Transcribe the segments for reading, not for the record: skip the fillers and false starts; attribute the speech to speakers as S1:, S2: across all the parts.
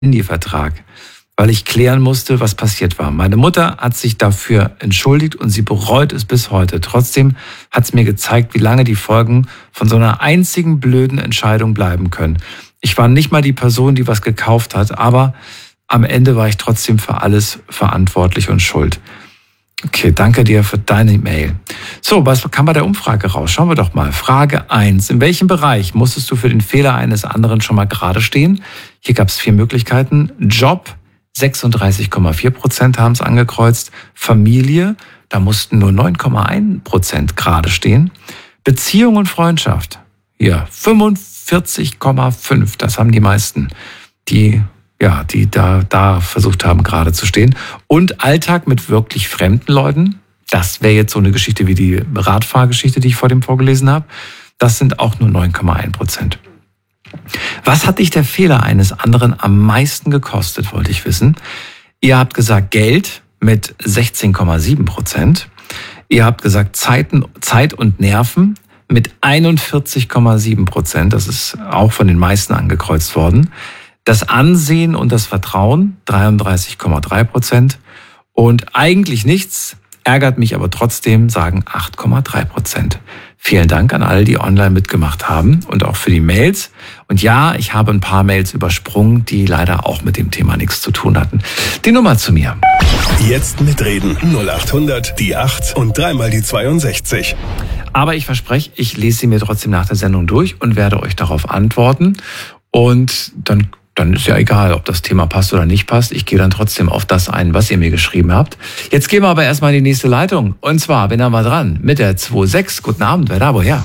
S1: Handyvertrag, weil ich klären musste, was passiert war. Meine Mutter hat sich dafür entschuldigt und sie bereut es bis heute. Trotzdem hat es mir gezeigt, wie lange die Folgen von so einer einzigen blöden Entscheidung bleiben können. Ich war nicht mal die Person, die was gekauft hat, aber am Ende war ich trotzdem für alles verantwortlich und schuld. Okay, danke dir für deine Mail. So, was kam bei der Umfrage raus? Schauen wir doch mal. Frage 1. In welchem Bereich musstest du für den Fehler eines anderen schon mal gerade stehen? Hier gab es 4 Möglichkeiten. Job, 36,4% haben es angekreuzt. Familie, da mussten nur 9,1% gerade stehen. Beziehung und Freundschaft, hier 45,5%. Das haben die meisten, die da versucht haben, gerade zu stehen. Und Alltag mit wirklich fremden Leuten. Das wäre jetzt so eine Geschichte wie die Radfahrgeschichte, die ich vor dem vorgelesen habe. Das sind auch nur 9,1%. Was hat dich der Fehler eines anderen am meisten gekostet, wollte ich wissen. Ihr habt gesagt Geld mit 16,7%. Ihr habt gesagt Zeit und Nerven mit 41,7%. Das ist auch von den meisten angekreuzt worden. Das Ansehen und das Vertrauen, 33,3%. Und eigentlich nichts, ärgert mich aber trotzdem, sagen 8,3%. Vielen Dank an alle, die online mitgemacht haben und auch für die Mails. Und ja, ich habe ein paar Mails übersprungen, die leider auch mit dem Thema nichts zu tun hatten. Die Nummer zu mir.
S2: Jetzt mitreden. 0800 die 8 und 3 mal die 62.
S1: Aber ich verspreche, ich lese sie mir trotzdem nach der Sendung durch und werde euch darauf antworten. Und dann ist ja egal, ob das Thema passt oder nicht passt. Ich gehe dann trotzdem auf das ein, was ihr mir geschrieben habt. Jetzt gehen wir aber erstmal in die nächste Leitung. Und zwar bin ich mal dran mit der 26. Guten Abend, wer da, woher?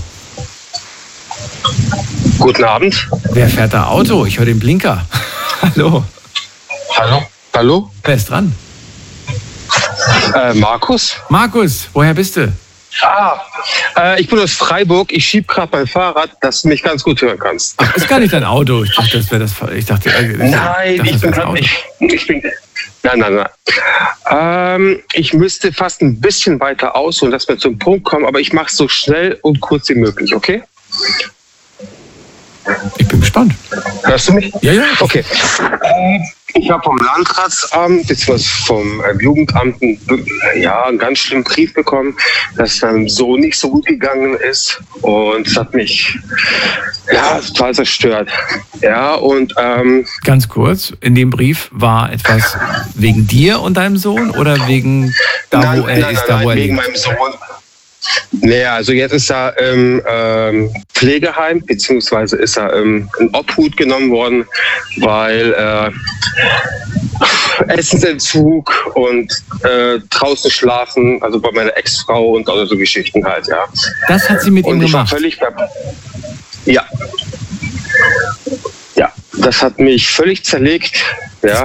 S3: Guten Abend.
S1: Wer fährt da Auto? Ich höre den Blinker. Hallo.
S3: Hallo?
S1: Wer ist dran?
S3: Markus.
S1: Markus, woher bist du?
S3: Ich bin aus Freiburg. Ich schiebe gerade mein Fahrrad, dass du mich ganz gut hören kannst.
S1: Ach, ist gar nicht dein Auto. Ich dachte, das wäre das.
S3: Nein, ich bin gerade nicht. Nein. Ich müsste fast ein bisschen weiter ausholen, dass wir zum Punkt kommen, aber ich mache es so schnell und kurz wie möglich, okay?
S1: Ich bin gespannt.
S3: Hörst du mich?
S1: Ja.
S3: Okay. Ich habe vom Landratsamt bzw. vom Jugendamt einen ganz schlimmen Brief bekommen, dass es meinem Sohn nicht so gut gegangen ist. Und es hat mich total zerstört. Ja, und
S1: ganz kurz, in dem Brief war etwas wegen dir und deinem Sohn oder wegen wo er ist?
S3: Wegen meinem Sohn. Naja, also jetzt ist er im Pflegeheim, beziehungsweise ist er in Obhut genommen worden, weil Essensentzug und draußen schlafen, also bei meiner Ex-Frau und also so Geschichten halt, ja.
S1: Das hat sie mit ihm gemacht?
S3: Ja, das hat mich völlig zerlegt. Ja,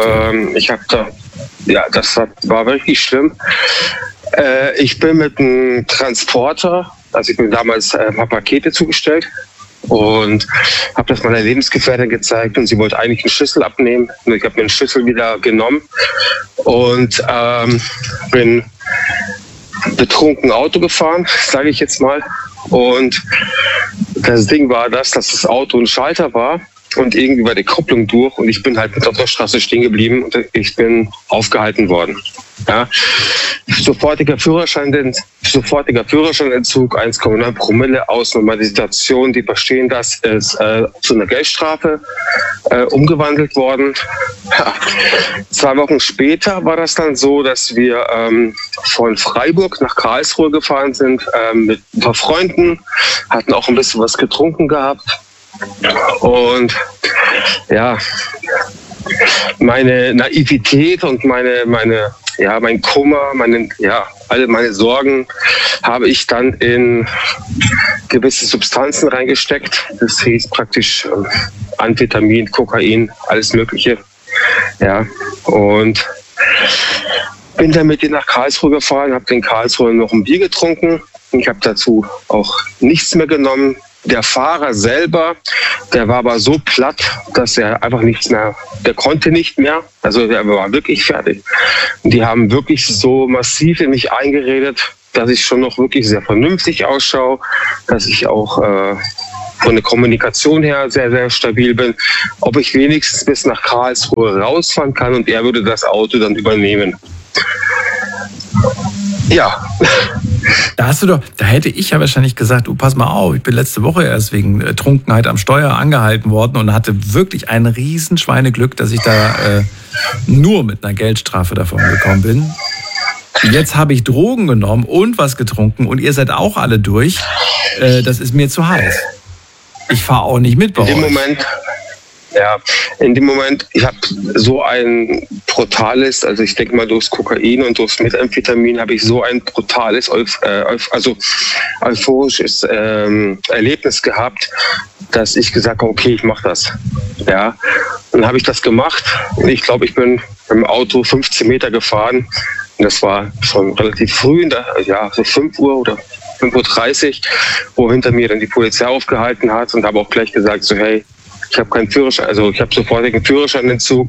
S3: das war wirklich schlimm. Ich bin mit einem Transporter, also ich bin damals ein paar Pakete zugestellt und habe das meiner Lebensgefährtin gezeigt und sie wollte eigentlich einen Schlüssel abnehmen. Und ich habe mir den Schlüssel wieder genommen und bin betrunken Auto gefahren, sage ich jetzt mal. Und das Ding war dass das Auto ein Schalter war. Und irgendwie war die Kupplung durch und ich bin halt mit auf der Straße stehen geblieben und ich bin aufgehalten worden. Ja. Sofortiger Führerscheinentzug, 1,9 Promille, Ausnormalisation, die verstehen das, ist zu einer Geldstrafe umgewandelt worden. Ja. 2 Wochen später war das dann so, dass wir von Freiburg nach Karlsruhe gefahren sind mit ein paar Freunden, hatten auch ein bisschen was getrunken gehabt. Und ja, meine Naivität und mein Kummer, alle meine Sorgen habe ich dann in gewisse Substanzen reingesteckt. Das hieß praktisch Amphetamin, Kokain, alles Mögliche. Ja, und bin dann mit ihr nach Karlsruhe gefahren, habe in Karlsruhe noch ein Bier getrunken. Ich habe dazu auch nichts mehr genommen. Der Fahrer selber, der war aber so platt, dass er einfach nichts mehr, der konnte nicht mehr. Also der war wirklich fertig. Und die haben wirklich so massiv in mich eingeredet, dass ich schon noch wirklich sehr vernünftig ausschaue, dass ich auch von der Kommunikation her sehr, sehr stabil bin, ob ich wenigstens bis nach Karlsruhe rausfahren kann und er würde das Auto dann übernehmen. Ja.
S1: Da hätte ich ja wahrscheinlich gesagt, du pass mal auf, ich bin letzte Woche erst wegen Trunkenheit am Steuer angehalten worden und hatte wirklich ein riesen Schweineglück, dass ich da nur mit einer Geldstrafe davon gekommen bin. Jetzt habe ich Drogen genommen und was getrunken und ihr seid auch alle durch. Das ist mir zu heiß. Ich fahre auch nicht mit bei euch.
S3: In dem Moment, ich habe so ein brutales, also ich denke mal durchs Kokain und durchs Methamphetamin habe ich so ein brutales, euphorisches Erlebnis gehabt, dass ich gesagt habe, okay, ich mache das. Ja, dann habe ich das gemacht und ich glaube, ich bin im Auto 15 Meter gefahren und das war schon relativ früh, so 5 Uhr oder 5:30 Uhr, wo hinter mir dann die Polizei aufgehalten hat und habe auch gleich gesagt, so hey, ich habe keinen Führerschein, also ich habe sofortigen Führerscheinentzug.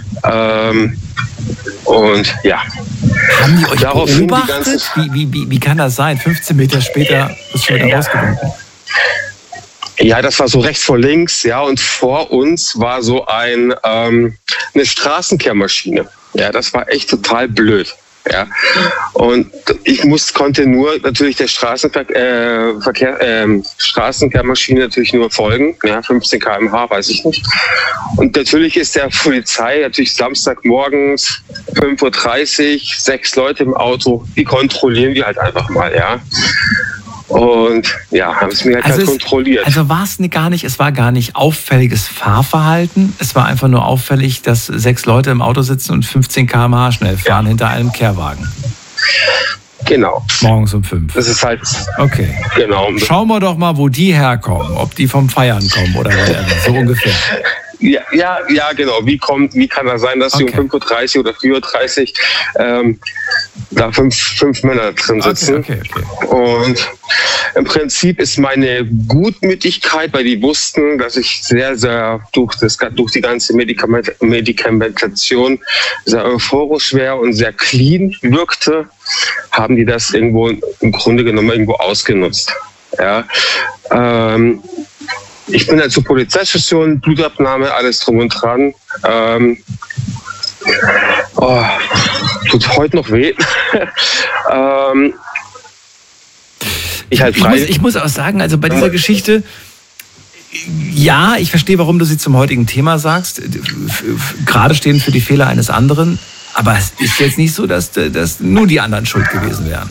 S3: Und ja.
S1: Haben die euch beobachtet? Wie kann das sein? 15 Meter später bist du wieder rausgewunken.
S3: Ja, das war so rechts vor links, ja, und vor uns war so eine Straßenkehrmaschine. Ja, das war echt total blöd. Ja, und ich konnte nur natürlich der Straßenkehrmaschine natürlich nur folgen, ja, 15 km/h, weiß ich nicht. Und natürlich ist der Polizei natürlich Samstagmorgens 5:30 Uhr, 6 Leute im Auto, die kontrollieren wir halt einfach mal, ja. Und ja, haben es mir halt kontrolliert.
S1: Also war es war gar nicht auffälliges Fahrverhalten. Es war einfach nur auffällig, dass 6 Leute im Auto sitzen und 15 km/h schnell fahren hinter einem Kehrwagen.
S3: Genau.
S1: Morgens um 5.
S3: Das ist halt.
S1: Okay.
S3: Genau.
S1: Schauen wir doch mal, wo die herkommen. Ob die vom Feiern kommen oder whatever. So ungefähr.
S3: Ja, genau. Wie kann das sein, dass sie um 5:30 Uhr oder 4:30 Uhr da fünf Männer drin sitzen? Okay. Und im Prinzip ist meine Gutmütigkeit, weil die wussten, dass ich sehr, sehr durch die ganze Medikamentation sehr euphorisch wäre und sehr clean wirkte, haben die das irgendwo im Grunde genommen irgendwo ausgenutzt. Ja. Ich bin halt zur Polizeistation, Blutabnahme, alles drum und dran. Tut heute noch weh.
S1: Ich muss auch sagen, also bei dieser Geschichte, ja, ich verstehe, warum du sie zum heutigen Thema sagst. Gerade stehen für die Fehler eines anderen. Aber es ist jetzt nicht so, dass nur die anderen schuld gewesen wären.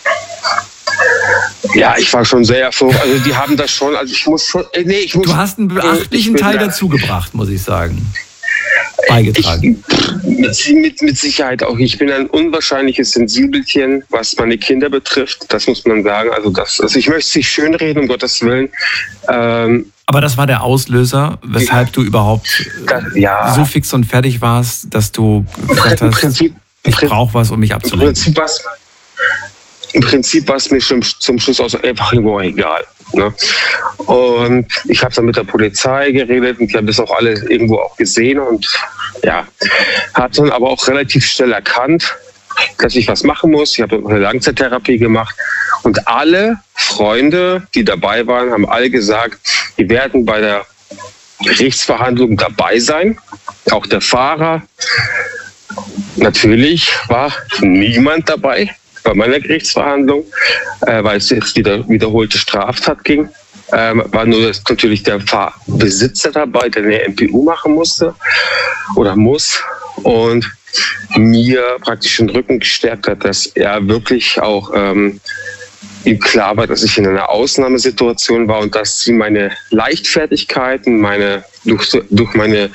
S3: Ja, ich war schon sehr froh. Also die haben das schon, also
S1: Du hast einen beachtlichen Teil dazugebracht, muss ich sagen. Beigetragen.
S3: Mit Sicherheit auch. Ich bin ein unwahrscheinliches Sensibelchen, was meine Kinder betrifft. Das muss man sagen. Also ich möchte es nicht schönreden, um Gottes Willen.
S1: Aber das war der Auslöser, weshalb du überhaupt so fix und fertig warst, dass du gesagt hast, ich brauche was, um mich abzulenken.
S3: Im Prinzip war es mir zum Schluss auch einfach irgendwo egal. Ne? Und ich habe dann mit der Polizei geredet und die haben das auch alle irgendwo auch gesehen und ja, habe dann aber auch relativ schnell erkannt, dass ich was machen muss. Ich habe eine Langzeittherapie gemacht und alle Freunde, die dabei waren, haben alle gesagt, die werden bei der Gerichtsverhandlung dabei sein. Auch der Fahrer. Natürlich war niemand dabei bei meiner Gerichtsverhandlung, weil es jetzt wiederholte Straftat ging. War nur natürlich der Fahrbesitzer dabei, der eine MPU machen musste oder muss und mir praktisch den Rücken gestärkt hat, dass er wirklich auch ihm klar war, dass ich in einer Ausnahmesituation war und dass sie meine Leichtfertigkeiten, durch meine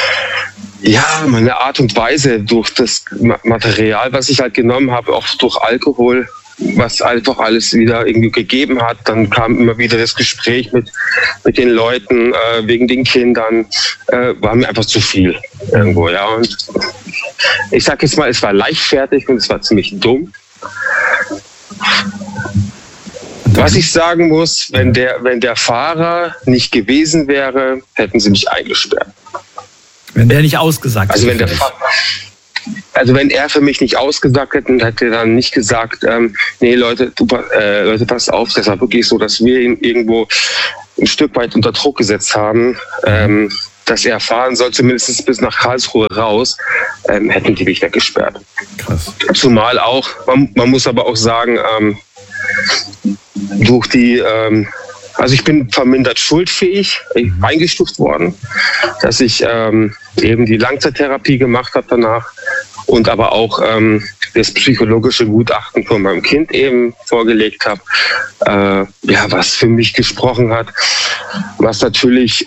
S3: Art und Weise, durch das Material, was ich halt genommen habe, auch durch Alkohol, was einfach alles wieder irgendwie gegeben hat. Dann kam immer wieder das Gespräch mit den Leuten wegen den Kindern. War mir einfach zu viel irgendwo, ja. Und ich sag jetzt mal, es war leichtfertig und es war ziemlich dumm. Was ich sagen muss, wenn der Fahrer nicht gewesen wäre, hätten sie mich eingesperrt.
S1: Wenn der nicht ausgesagt hätte.
S3: Also wenn er für mich nicht ausgesagt hätte und hätte dann nicht gesagt, nee Leute, passt auf, das war wirklich so, dass wir ihn irgendwo ein Stück weit unter Druck gesetzt haben, dass er fahren soll, zumindest bis nach Karlsruhe raus, hätten die mich weggesperrt. Krass. Zumal auch, man muss aber auch sagen, durch die, also ich bin vermindert schuldfähig eingestuft worden, dass ich eben die Langzeittherapie gemacht habe danach und aber auch das psychologische Gutachten von meinem Kind eben vorgelegt habe, was für mich gesprochen hat, was natürlich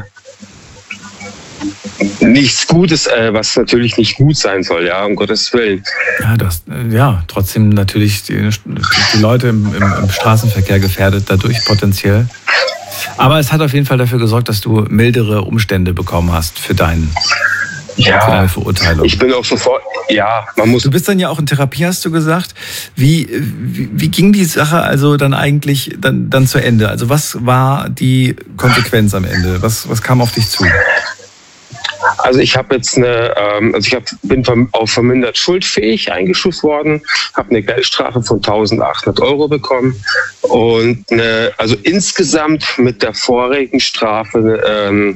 S3: nichts Gutes, was natürlich nicht gut sein soll, ja, um Gottes Willen.
S1: Ja, trotzdem natürlich die Leute im Straßenverkehr gefährdet dadurch potenziell. Aber es hat auf jeden Fall dafür gesorgt, dass du mildere Umstände bekommen hast für deine Verurteilung.
S3: Ich bin auch sofort,
S1: Du bist dann ja auch in Therapie, hast du gesagt. Wie ging die Sache also dann eigentlich dann zu Ende? Also was war die Konsequenz am Ende? Was kam auf dich zu?
S3: Also ich habe jetzt bin auf vermindert schuldfähig eingestuft worden, habe eine Geldstrafe von 1.800 € bekommen und also insgesamt mit der vorigen Strafe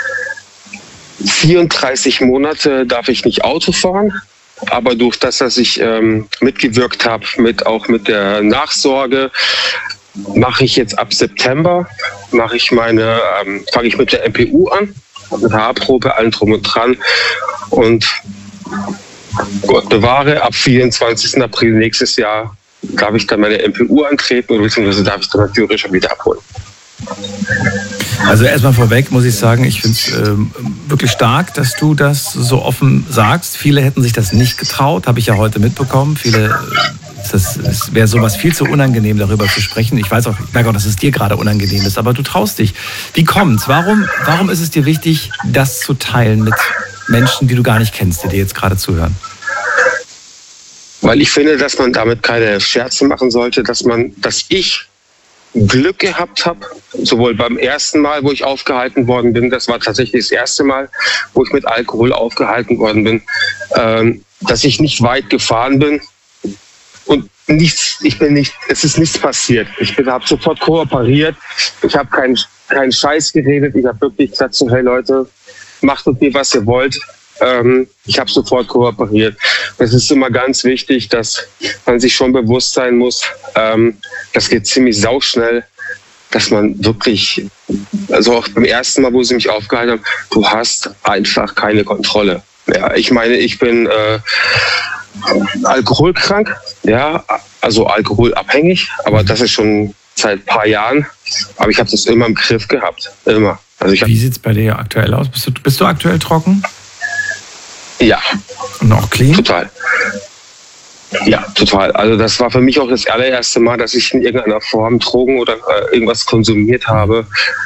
S3: 34 Monate darf ich nicht Auto fahren. Aber durch das, dass ich mitgewirkt habe, auch mit der Nachsorge, mache ich jetzt ab September, fange ich mit der MPU an, mit Haarprobe, allen drum und dran. Und Gott bewahre, ab 24. April nächstes Jahr darf ich dann meine MPU antreten oder beziehungsweise darf ich dann natürlich schon wieder abholen.
S1: Also erstmal vorweg muss ich sagen, ich finde es wirklich stark, dass du das so offen sagst. Viele hätten sich das nicht getraut, habe ich ja heute mitbekommen. Es wäre sowas viel zu unangenehm, darüber zu sprechen. Ich merke auch, dass es dir gerade unangenehm ist, aber du traust dich. Wie kommt's? Warum ist es dir wichtig, das zu teilen mit Menschen, die du gar nicht kennst, die dir jetzt gerade zuhören?
S3: Weil ich finde, dass man damit keine Scherze machen sollte, dass ich Glück gehabt habe, sowohl beim ersten Mal, wo ich aufgehalten worden bin, das war tatsächlich das erste Mal, wo ich mit Alkohol aufgehalten worden bin, dass ich nicht weit gefahren bin und es ist nichts passiert. Ich habe sofort kooperiert, ich habe keinen Scheiß geredet, ich habe wirklich gesagt so, hey Leute, macht mit mir, was ihr wollt. Ich habe sofort kooperiert. Es ist immer ganz wichtig, dass man sich schon bewusst sein muss, das geht ziemlich sauschnell, dass man wirklich, also auch beim ersten Mal, wo sie mich aufgehalten haben, du hast einfach keine Kontrolle. Ja, ich meine, ich bin alkoholkrank, ja, also alkoholabhängig, aber das ist schon seit ein paar Jahren. Aber ich habe das immer im Griff gehabt, immer. Also
S1: wie sieht es bei dir aktuell aus? Bist du aktuell trocken?
S3: Ja.
S1: Und auch clean?
S3: Total. Ja, total. Also das war für mich auch das allererste Mal, dass ich in irgendeiner Form Drogen oder irgendwas konsumiert habe.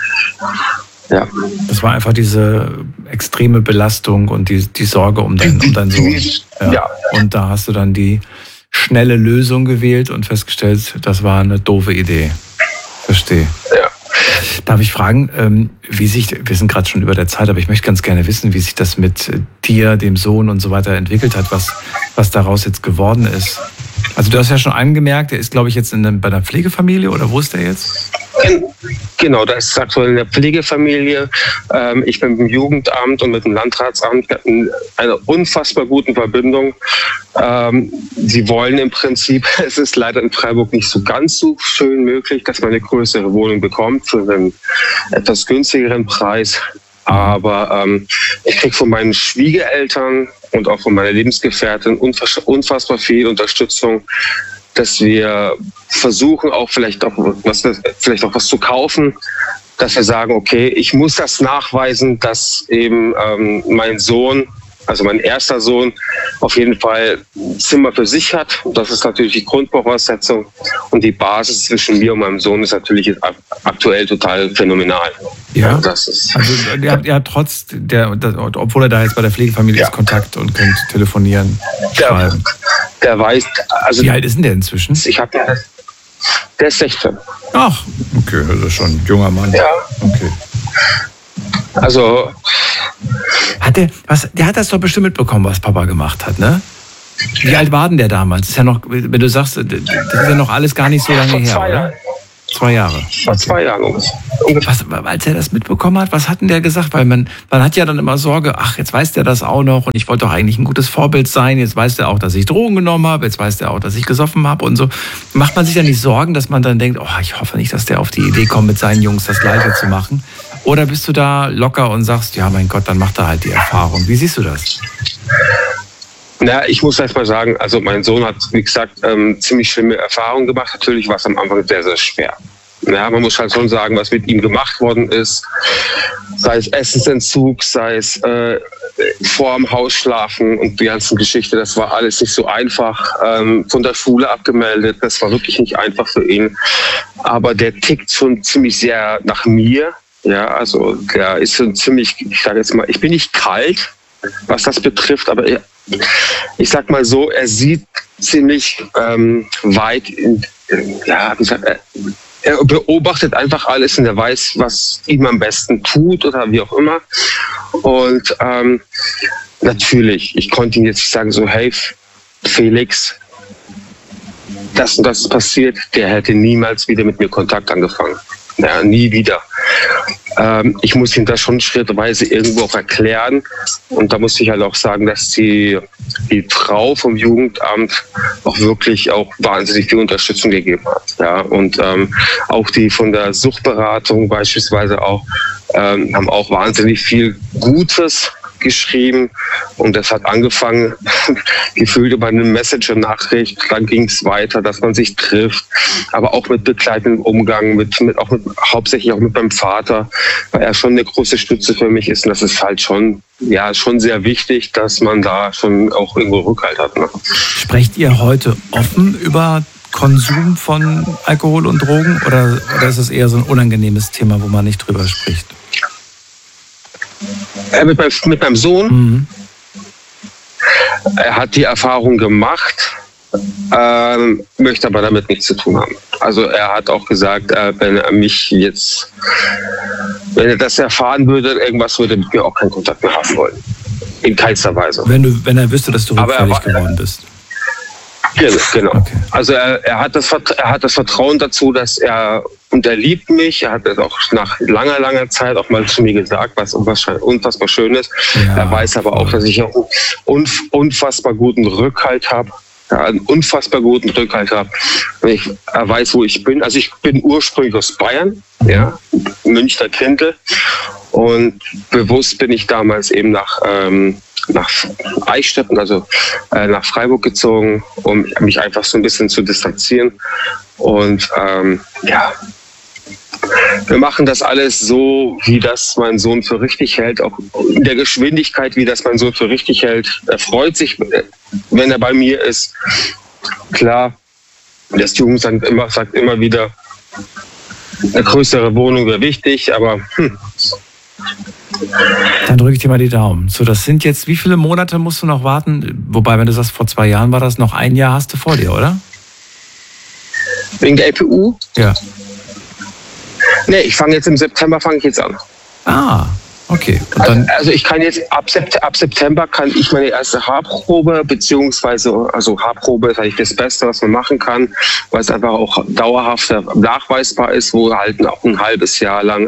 S3: Ja.
S1: Das war einfach diese extreme Belastung und die Sorge um deinen Sohn. Ja. Und da hast du dann die schnelle Lösung gewählt und festgestellt, das war eine doofe Idee. Verstehe.
S3: Ja.
S1: Darf ich fragen, wir sind gerade schon über der Zeit, aber ich möchte ganz gerne wissen, wie sich das mit dir, dem Sohn und so weiter entwickelt hat, was daraus jetzt geworden ist. Also du hast ja schon angemerkt, er ist, glaube ich, jetzt bei einer Pflegefamilie oder wo ist der jetzt?
S3: Genau, da ist aktuell in der Pflegefamilie. Ich bin im Jugendamt und mit dem Landratsamt. Wir hatten eine unfassbar gute Verbindung. Sie wollen im Prinzip, es ist leider in Freiburg nicht so ganz so schön möglich, dass man eine größere Wohnung bekommt für einen etwas günstigeren Preis. Aber ich kriege von meinen Schwiegereltern und auch von meiner Lebensgefährtin unfassbar viel Unterstützung, dass wir versuchen, auch vielleicht auch was zu kaufen, dass wir sagen, okay, ich muss das nachweisen, dass eben mein Sohn, also mein erster Sohn, auf jeden Fall ein Zimmer für sich hat. Das ist natürlich die Grundvoraussetzung. Und die Basis zwischen mir und meinem Sohn ist natürlich aktuell total phänomenal.
S1: Ja, das ist also ihr habt obwohl er da jetzt bei der Pflegefamilie ist, Kontakt und könnt telefonieren, schreiben.
S3: Der weiß, also...
S1: Wie alt ist denn der inzwischen?
S3: Der ist 16.
S1: Ach, okay, das ist schon ein junger Mann.
S3: Ja.
S1: Okay.
S3: Also...
S1: Der hat das doch bestimmt mitbekommen, was Papa gemacht hat, ne? Wie alt war denn der damals? Ist ja noch, wenn du sagst, das ist ja noch alles gar nicht so lange her, oder? 2 Jahre.
S3: Vor 2 Jahren ungefähr.
S1: Als er das mitbekommen hat, was hat denn der gesagt? Weil man hat ja dann immer Sorge, ach, jetzt weiß der das auch noch und ich wollte doch eigentlich ein gutes Vorbild sein. Jetzt weiß der auch, dass ich Drogen genommen habe. Jetzt weiß der auch, dass ich gesoffen habe und so. Macht man sich dann nicht Sorgen, dass man dann denkt, oh, ich hoffe nicht, dass der auf die Idee kommt, mit seinen Jungs das Gleiche zu machen? Oder bist du da locker und sagst, ja, mein Gott, dann macht er halt die Erfahrung. Wie siehst du das?
S3: Na, ich muss erst mal sagen, also mein Sohn hat, wie gesagt, ziemlich schlimme Erfahrungen gemacht. Natürlich war es am Anfang sehr, sehr schwer. Ja, man muss halt schon sagen, was mit ihm gemacht worden ist. Sei es Essensentzug, sei es vorm Haus schlafen und die ganzen Geschichte. Das war alles nicht so einfach. Von der Schule abgemeldet. Das war wirklich nicht einfach für ihn. Aber der tickt schon ziemlich sehr nach mir. Ja, also der ist schon ziemlich, ich sage jetzt mal, ich bin nicht kalt, was das betrifft, aber ich sag mal so, er sieht ziemlich weit, er beobachtet einfach alles und er weiß, was ihm am besten tut oder wie auch immer. Und natürlich, ich konnte ihm jetzt sagen so, hey Felix, das und das ist passiert, der hätte niemals wieder mit mir Kontakt angefangen. Ja, nie wieder. Ich muss ihm das schon schrittweise irgendwo auch erklären. Und da muss ich halt auch sagen, dass die Frau vom Jugendamt auch wirklich auch wahnsinnig viel Unterstützung gegeben hat. Ja, und auch die von der Suchtberatung beispielsweise auch, haben auch wahnsinnig viel Gutes geschrieben und das hat angefangen, gefühlt über eine Messenger-Nachricht, dann ging es weiter, dass man sich trifft, aber auch mit begleitendem Umgang, hauptsächlich auch mit meinem Vater, weil er schon eine große Stütze für mich ist und das ist halt schon sehr wichtig, dass man da schon auch irgendwo Rückhalt hat. Ne?
S1: Sprecht ihr heute offen über Konsum von Alkohol und Drogen oder ist es eher so ein unangenehmes Thema, wo man nicht drüber spricht?
S3: Mit meinem Sohn, er hat die Erfahrung gemacht, möchte aber damit nichts zu tun haben. Also er hat auch gesagt, wenn er das erfahren würde, irgendwas würde mit mir auch keinen Kontakt mehr haben wollen. In keinster Weise.
S1: Wenn er wüsste, dass du rückfällig geworden bist.
S3: Genau.
S1: Okay.
S3: Also er hat das Vertrauen dazu, dass er liebt mich. Er hat das auch nach langer Zeit auch mal zu mir gesagt, was unfassbar schön ist. Ja, er weiß aber auch, dass ich auch unfassbar guten Rückhalt habe. Ja, einen unfassbar guten Rückhalt habe. Er weiß, wo ich bin. Also ich bin ursprünglich aus Bayern, ja, Münchner Kindl. Und bewusst bin ich damals eben nach Eichstätten, also nach Freiburg gezogen, um mich einfach so ein bisschen zu distanzieren. Und wir machen das alles so, wie das mein Sohn für richtig hält, auch in der Geschwindigkeit, wie das mein Sohn für richtig hält. Er freut sich, wenn er bei mir ist. Klar, das Jugendamt sagt immer wieder, eine größere Wohnung wäre wichtig, aber
S1: Dann drücke ich dir mal die Daumen. So, das sind jetzt, wie viele Monate musst du noch warten? Wobei, wenn du sagst, vor 2 Jahren war das, noch 1 Jahr hast du vor dir, oder?
S3: Wegen der LPU?
S1: Ja.
S3: Nee, im September fange ich jetzt an.
S1: Ah, okay. Und dann
S3: also ich kann jetzt, ab September kann ich meine erste Haarprobe, also Haarprobe ist eigentlich das Beste, was man machen kann, weil es einfach auch dauerhaft nachweisbar ist, wo halt auch ein halbes Jahr lang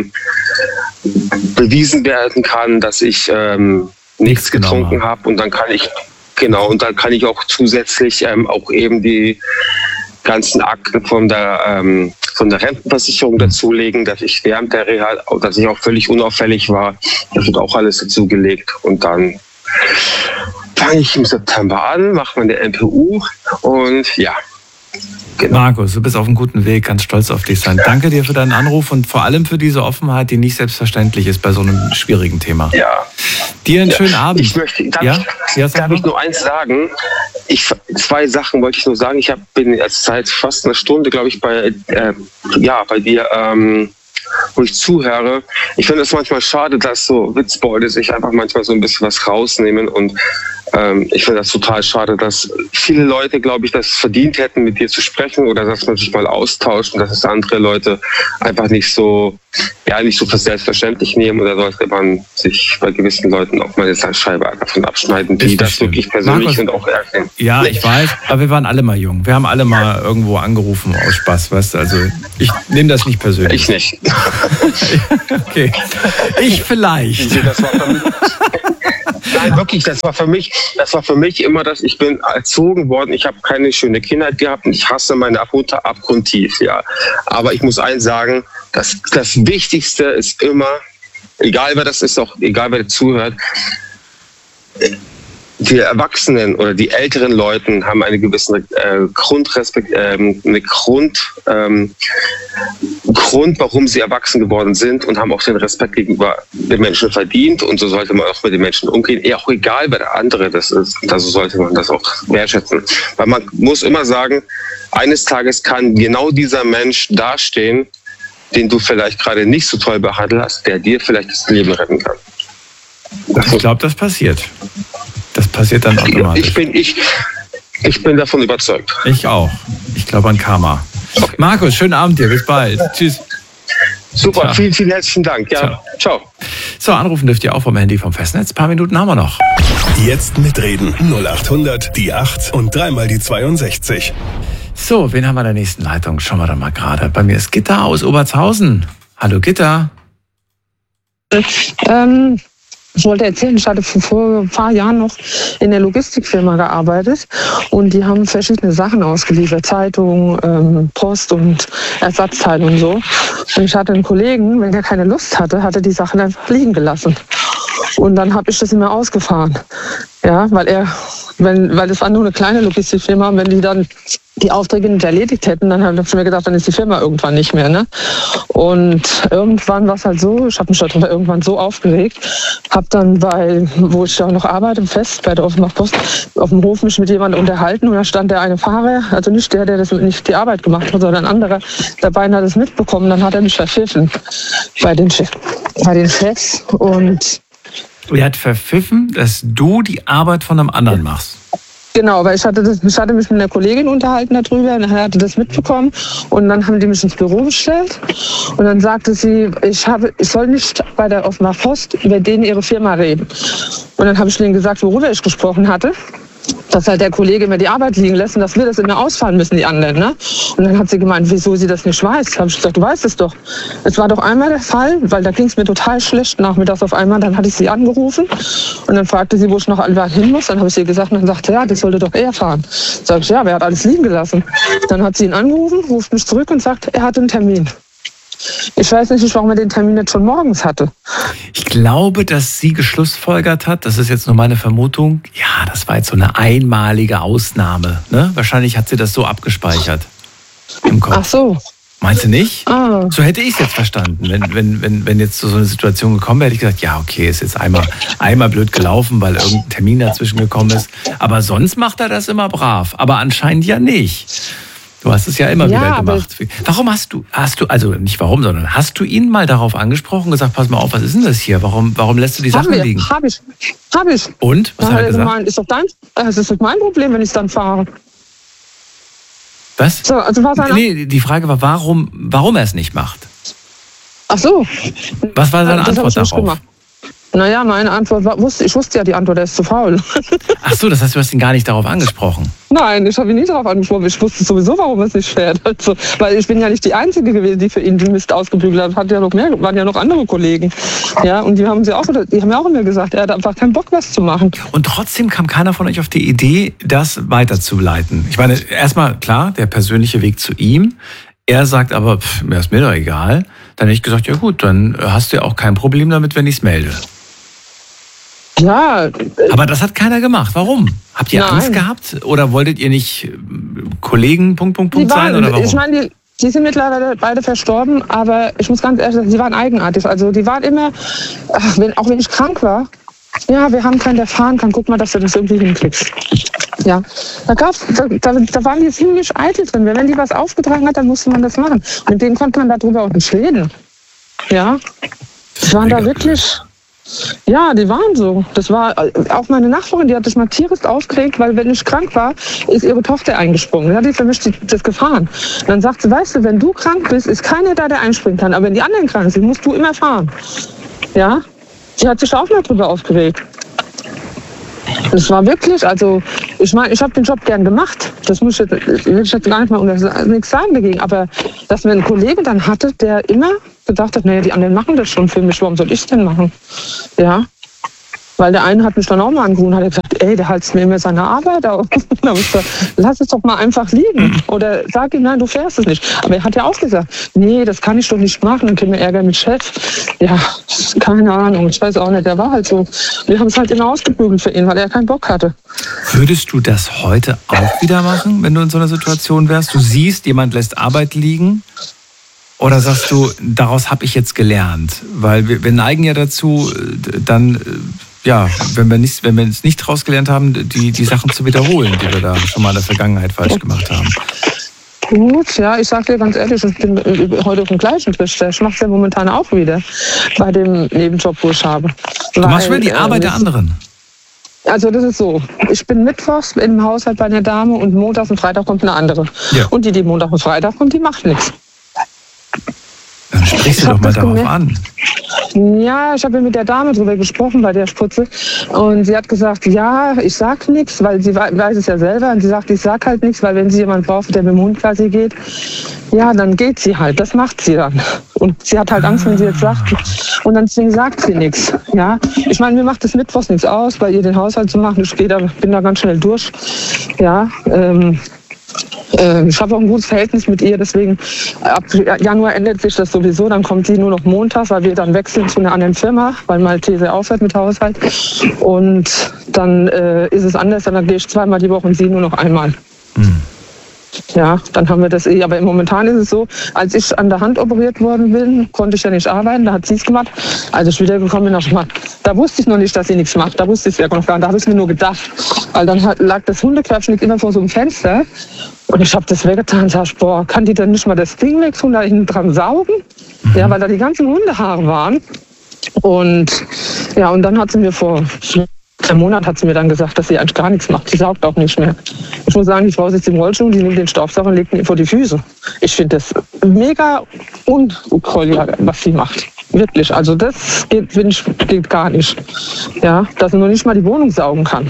S3: bewiesen werden kann, dass ich nichts getrunken habe und dann kann ich auch zusätzlich auch eben die ganzen Akten von der Rentenversicherung dazulegen, dass ich während der Reha, dass ich auch völlig unauffällig war. Das wird auch alles dazugelegt und dann fange ich im September an, mache meine MPU und ja. Genau.
S1: Markus, du bist auf einem guten Weg, ganz stolz auf dich sein. Danke dir für deinen Anruf und vor allem für diese Offenheit, die nicht selbstverständlich ist bei so einem schwierigen Thema.
S3: Ja.
S1: Dir einen schönen Abend.
S3: Darf ich nur eins sagen? 2 Sachen wollte ich nur sagen. Ich bin jetzt seit fast einer Stunde, glaube ich, bei dir, wo ich zuhöre. Ich finde es manchmal schade, dass so Witzbeute sich einfach manchmal so ein bisschen was rausnehmen und Ich finde das total schade, dass viele Leute, glaube ich, das verdient hätten, mit dir zu sprechen oder dass man sich mal austauscht und dass es andere Leute einfach nicht so für selbstverständlich nehmen, oder sollte man sich bei gewissen Leuten auch mal eine Scheibe davon abschneiden, die das wirklich persönlich und auch erkennen.
S1: Ja, ich weiß, aber wir waren alle mal jung. Wir haben alle mal irgendwo angerufen aus Spaß, weißt du, also ich nehme das nicht persönlich.
S3: Ich nicht.
S1: Okay. Ich vielleicht.
S3: Nein, wirklich, das war für mich immer das, ich bin erzogen worden, ich habe keine schöne Kindheit gehabt und ich hasse meine Mutter abgrundtief, ja. Aber ich muss eins sagen, das Wichtigste ist immer, egal wer das ist, auch egal wer zuhört, die Erwachsenen oder die älteren Leute haben einen gewissen Grund, warum sie erwachsen geworden sind, und haben auch den Respekt gegenüber den Menschen verdient, und so sollte man auch mit den Menschen umgehen, auch egal wer der andere das ist, also sollte man das auch wertschätzen. Weil man muss immer sagen, eines Tages kann genau dieser Mensch dastehen, den du vielleicht gerade nicht so toll behandelt hast, der dir vielleicht das Leben retten kann.
S1: Ich glaube, das passiert. Das passiert dann automatisch.
S3: Ich bin davon überzeugt.
S1: Ich auch. Ich glaube an Karma. Okay. Markus, schönen Abend dir. Bis bald. Tschüss.
S3: Super,
S1: Ciao.
S3: vielen, vielen herzlichen Dank. Ja, ciao.
S1: So, anrufen dürft ihr auch vom Handy vom Festnetz. Ein paar Minuten haben wir noch.
S2: Jetzt mitreden. 0800 die 8 und dreimal die 62.
S1: So, wen haben wir in der nächsten Leitung? Schauen wir doch mal gerade. Bei mir ist Gitta aus Obertshausen. Hallo Gitta.
S4: Ich wollte erzählen, ich hatte vor ein paar Jahren noch in der Logistikfirma gearbeitet und die haben verschiedene Sachen ausgeliefert, Zeitungen, Post und Ersatzteile und so. Und ich hatte einen Kollegen, wenn der keine Lust hatte, hat er die Sachen einfach liegen gelassen. Und dann habe ich das immer ausgefahren. Ja, weil das war nur eine kleine Logistikfirma, und wenn die dann die Aufträge nicht erledigt hätten, dann habe ich mir gedacht, dann ist die Firma irgendwann nicht mehr. Ne? Und irgendwann war es halt so, ich habe mich darüber irgendwann so aufgeregt, habe dann wo ich da noch arbeite, fest bei der Offenbach Post, auf dem Hof mich mit jemandem unterhalten, und da stand der eine Fahrer, also nicht der das nicht die Arbeit gemacht hat, sondern ein anderer dabei, und hat es mitbekommen, dann hat er mich verpfiffen bei den Chefs. Und
S1: er hat verpfiffen, dass du die Arbeit von einem anderen machst.
S4: Genau, weil ich hatte mich mit einer Kollegin unterhalten darüber, und er hatte das mitbekommen, und dann haben die mich ins Büro gestellt, und dann sagte sie, ich soll nicht bei der Offenbach Post über denen ihre Firma reden. Und dann habe ich denen gesagt, worüber ich gesprochen hatte, dass halt der Kollege immer die Arbeit liegen lässt und dass wir das immer ausfahren müssen, die anderen. Ne? Und dann hat sie gemeint, wieso sie das nicht weiß. Habe ich gesagt, du weißt es doch. Es war doch einmal der Fall, weil da ging es mir total schlecht nachmittags auf einmal. Dann hatte ich sie angerufen und dann fragte sie, wo ich noch allweil hin muss. Dann habe ich ihr gesagt, und dann sagte ja, das sollte doch er fahren. Sag ich, ja, wer hat alles liegen gelassen? Dann hat sie ihn angerufen, ruft mich zurück und sagt, er hatte einen Termin. Ich weiß nicht, warum er den Termin jetzt schon morgens hatte.
S1: Ich glaube, dass sie geschlussfolgert hat, das ist jetzt nur meine Vermutung, ja, das war jetzt so eine einmalige Ausnahme. Ne? Wahrscheinlich hat sie das so abgespeichert im Kopf.
S4: Ach so.
S1: Meinst du nicht?
S4: Ah.
S1: So hätte ich es jetzt verstanden. Wenn jetzt so eine Situation gekommen wäre, hätte ich gesagt, ja, okay, ist jetzt einmal blöd gelaufen, weil irgendein Termin dazwischen gekommen ist. Aber sonst macht er das immer brav. Aber anscheinend ja nicht. Du hast es ja immer wieder gemacht. Warum hast du, also nicht warum, sondern hast du ihn mal darauf angesprochen und gesagt, pass mal auf, was ist denn das hier? Warum lässt du die Sachen liegen?
S4: Hab ich.
S1: Und? Was hat er gesagt?
S4: Gemeint, es ist doch mein Problem, wenn ich es dann fahre.
S1: Was?
S4: So, also
S1: nee, die Frage war, warum er es nicht macht.
S4: Ach so.
S1: Was war seine Antwort darauf?
S4: Naja, meine Antwort war, ich wusste ja die Antwort, er ist zu faul.
S1: Ach so, das heißt, du hast ihn gar nicht darauf angesprochen?
S4: Nein, ich habe ihn nicht darauf angesprochen. Ich wusste sowieso, warum er es nicht fährt. Also, weil ich bin ja nicht die Einzige gewesen, die für ihn den Mist ausgebügelt hat. Waren ja noch andere Kollegen. Ja, und die haben ja auch immer gesagt, er hat einfach keinen Bock, was zu machen.
S1: Und trotzdem kam keiner von euch auf die Idee, das weiterzuleiten. Ich meine, erstmal, klar, der persönliche Weg zu ihm. Er sagt aber, mir ist mir doch egal. Dann hätte ich gesagt, ja gut, dann hast du ja auch kein Problem damit, wenn ich es melde.
S4: Ja.
S1: Aber das hat keiner gemacht. Warum? Habt ihr Angst gehabt? Oder wolltet ihr nicht Kollegen sein? Oder warum?
S4: Ich meine, die sind mittlerweile beide verstorben, aber ich muss ganz ehrlich sagen, sie waren eigenartig. Also die waren immer, auch wenn ich krank war, ja, wir haben keinen, der fahren kann, guck mal, dass du das irgendwie hinkriegst. Ja, da waren die ziemlich eitel drin. Wenn die was aufgetragen hat, dann musste man das machen. Und mit denen konnte man darüber auch nicht reden. Ja, die waren da wirklich... Ja, die waren so. Das war auch meine Nachbarin, die hat sich mal tierisch aufgeregt, weil wenn ich krank war, ist ihre Tochter eingesprungen. Dann hat die für mich das gefahren. Und dann sagt sie, weißt du, wenn du krank bist, ist keiner da, der einspringen kann. Aber wenn die anderen krank sind, musst du immer fahren. Ja, die hat sich auch mal drüber aufgeregt. Das war wirklich, also ich meine, ich habe den Job gern gemacht. Das muss ich jetzt gar nicht mal nichts sagen dagegen. Aber dass man einen Kollegen dann hatte, der immer gedacht hat, naja, die anderen machen das schon für mich, warum soll ich es denn machen? Ja, weil der eine hat mich dann auch mal angerufen und hat gesagt, ey, der haltet mir immer seine Arbeit auf. Dann habe ich gesagt, lass es doch mal einfach liegen. Oder sag ihm, nein, du fährst es nicht. Aber er hat ja auch gesagt, nee, das kann ich doch nicht machen, dann kriegen wir Ärger mit Chef. Ja, keine Ahnung, ich weiß auch nicht, der war halt so. Wir haben es halt immer ausgebügelt für ihn, weil er keinen Bock hatte.
S1: Würdest du das heute auch wieder machen, wenn du in so einer Situation wärst? Du siehst, jemand lässt Arbeit liegen? Oder sagst du, daraus habe ich jetzt gelernt? Weil wir neigen ja dazu, dann, ja, wenn wir es nicht daraus gelernt haben, die Sachen zu wiederholen, die wir da schon mal in der Vergangenheit falsch gemacht haben.
S4: Gut, ja, ich sage dir ganz ehrlich, ich bin heute auf dem gleichen Trichter. Ich mache es ja momentan auch wieder bei dem Nebenjob, wo ich habe.
S1: Du machst wieder die Arbeit der anderen?
S4: Also das ist so, ich bin mittwochs im Haushalt bei einer Dame und montags und Freitag kommt eine andere. Ja. Und die Montag und Freitag kommt, die macht nichts.
S1: Dann sprichst du doch mal darauf an.
S4: Ja, ich habe mit der Dame drüber gesprochen bei der Sputze und sie hat gesagt, ja, ich sag nichts, weil sie weiß es ja selber und sie sagt, ich sag halt nichts, weil wenn sie jemanden braucht, der mit dem Hund quasi geht, ja, dann geht sie halt, das macht sie dann. Und sie hat halt Angst, wenn sie jetzt sagt und dann deswegen sagt sie nichts. Ja, ich meine, mir macht es mittwochs nichts aus, bei ihr den Haushalt zu machen, ich bin da ganz schnell durch. Ja, ich habe auch ein gutes Verhältnis mit ihr, deswegen ab Januar ändert sich das sowieso. Dann kommt sie nur noch montags, weil wir dann wechseln zu einer anderen Firma, weil Maltese aufhört mit Haushalt. Und dann ist es anders, dann gehe ich zweimal die Woche und sie nur noch einmal. Ja, dann haben wir das aber momentan ist es so, als ich an der Hand operiert worden bin, konnte ich ja nicht arbeiten, da hat sie es gemacht. Als ich wiedergekommen bin, habe ich gemacht. Da wusste ich noch nicht, dass sie nichts macht, da wusste ich es ja noch gar nicht, da habe ich mir nur gedacht. Weil dann lag das Hundekörbchen immer vor so einem Fenster und ich habe das weggetan und sag, boah, kann die denn nicht mal das Ding wegtun, da hinten dran saugen? Ja, weil da die ganzen Hundehaare waren. Und ja, und dann hat sie mir vor einem Monat hat sie mir dann gesagt, dass sie eigentlich gar nichts macht. Sie saugt auch nicht mehr. Ich muss sagen, die Frau sitzt im Rollstuhl, die nimmt den Staubsauger und legt ihn vor die Füße. Ich finde das mega uncool, was sie macht. Wirklich. Also das geht gar nicht. Ja, dass sie noch nicht mal die Wohnung saugen kann.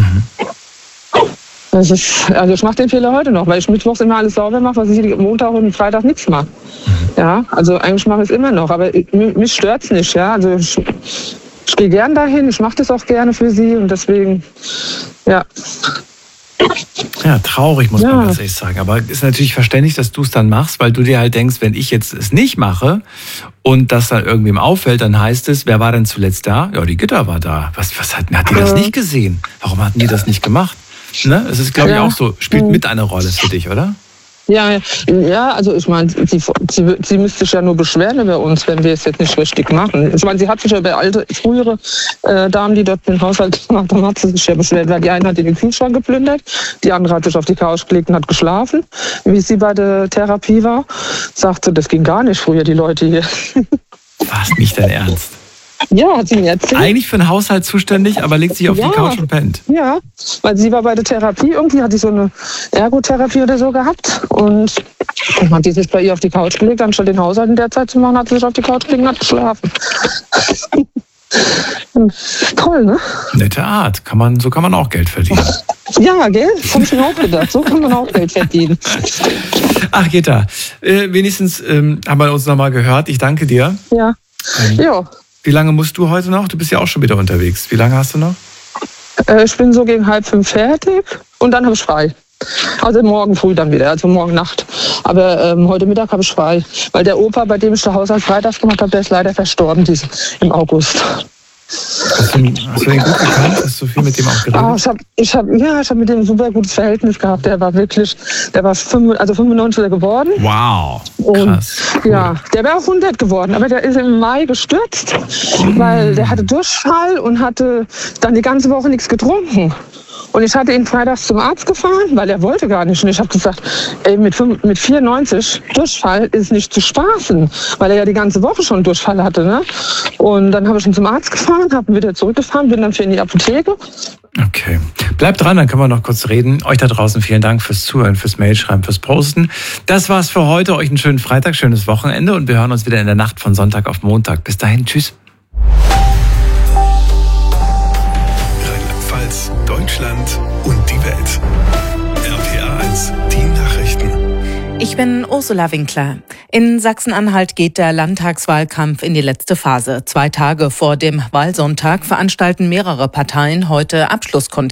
S4: Also ich mache den Fehler heute noch, weil ich mittwochs immer alles sauber mache, was ich Montag und Freitag nichts mache. Ja, also eigentlich mache ich es immer noch, aber mich stört es nicht. Ja, also ich gehe gern dahin, ich mache das auch gerne für sie und deswegen, ja.
S1: Ja, traurig, muss man ganz ehrlich sagen. Aber es ist natürlich verständlich, dass du es dann machst, weil du dir halt denkst, wenn ich jetzt es nicht mache und das dann irgendwem auffällt, dann heißt es, wer war denn zuletzt da? Ja, die Gitta war da. Hat die das nicht gesehen? Warum hatten die das nicht gemacht? Ne? Es ist, glaube ich, auch so, spielt mit eine Rolle für dich, oder?
S4: Ja, also ich meine, sie müsste sich ja nur beschweren über uns, wenn wir es jetzt nicht richtig machen. Ich meine, sie hat sich ja über frühere Damen, die dort den Haushalt gemacht haben, hat sie sich ja beschwert, weil die eine hat den Kühlschrank geplündert, die andere hat sich auf die Couch gelegt und hat geschlafen, wie sie bei der Therapie war. Sagte, das ging gar nicht früher, die Leute hier.
S1: War es nicht dein Ernst?
S4: Ja, hat sie mir erzählt.
S1: Eigentlich für den Haushalt zuständig, aber legt sich auf die Couch und pennt.
S4: Ja, weil sie war bei der Therapie, irgendwie hat sie so eine Ergotherapie oder so gehabt und dann hat die sich bei ihr auf die Couch gelegt, anstatt den Haushalt in der Zeit zu machen, hat sie sich auf die Couch gelegt und hat geschlafen. Toll, ne?
S1: Nette Art. So kann man auch Geld verdienen.
S4: Ja, gell? Das habe ich mir auch gedacht. So kann man auch Geld verdienen.
S1: Ach, Gitta, wenigstens haben wir uns nochmal gehört. Ich danke dir.
S4: Ja. Ja.
S1: Wie lange musst du heute noch? Du bist ja auch schon wieder unterwegs. Wie lange hast du noch?
S4: Ich bin so gegen 4:30 fertig und dann habe ich frei. Also morgen früh dann wieder, also morgen Nacht. Aber heute Mittag habe ich frei. Weil der Opa, bei dem ich den Haushalt freitags gemacht habe, der ist leider verstorben im August.
S1: Hast du den gut gekannt? Hast du viel mit dem auch geredet?
S4: Ich hab mit dem ein super gutes Verhältnis gehabt. Der war 95 geworden.
S1: Wow, krass.
S4: Und, ja, der wäre auch 100 geworden, aber der ist im Mai gestürzt, weil der hatte Durchfall und hatte dann die ganze Woche nichts getrunken. Und ich hatte ihn freitags zum Arzt gefahren, weil er wollte gar nicht. Und ich habe gesagt, ey, mit 94 Durchfall ist nicht zu spaßen, weil er ja die ganze Woche schon Durchfall hatte. Ne? Und dann habe ich ihn zum Arzt gefahren, habe ihn wieder zurückgefahren, bin dann für in die Apotheke.
S1: Okay. Bleibt dran, dann können wir noch kurz reden. Euch da draußen vielen Dank fürs Zuhören, fürs Mailschreiben, fürs Posten. Das war's für heute. Euch einen schönen Freitag, schönes Wochenende und wir hören uns wieder in der Nacht von Sonntag auf Montag. Bis dahin, tschüss.
S2: Rheinland-Pfalz, Deutschland und die Welt. RPA 1, die Nachrichten.
S5: Ich bin Ursula Winkler. In Sachsen-Anhalt geht der Landtagswahlkampf in die letzte Phase. 2 Tage vor dem Wahlsonntag veranstalten mehrere Parteien heute Abschlusskonferenzen.